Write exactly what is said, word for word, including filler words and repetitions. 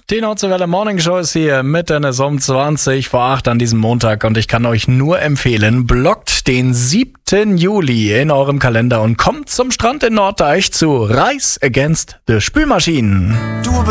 Die Nordseewelle Morning Show ist hier mit Dennis um zwanzig vor acht an diesem Montag und ich kann euch nur empfehlen, blockt den siebten Juli in eurem Kalender und kommt zum Strand in Norddeich zu Rise Against the Spülmaschinen. Du